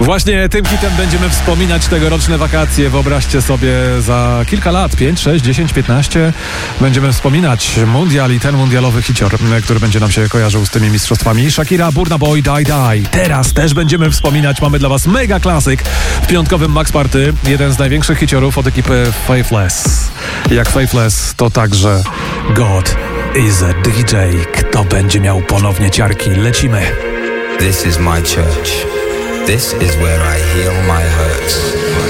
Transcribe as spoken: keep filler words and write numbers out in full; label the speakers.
Speaker 1: Właśnie tym hitem będziemy wspominać tegoroczne wakacje. Wyobraźcie sobie, za kilka lat, pięć, sześć, dziesięć, piętnaście, będziemy wspominać mundial i ten mundialowy hicior, który będzie nam się kojarzył z tymi mistrzostwami. Shakira, Burna Boy, Die Die. Teraz też będziemy wspominać. Mamy dla was mega klasyk w piątkowym Max Party. Jeden z największych hiciorów od ekipy Faithless. Jak Faithless, to także God is a D J. Kto będzie miał ponownie ciarki? Lecimy.
Speaker 2: This is my church. This is where I heal my hurts.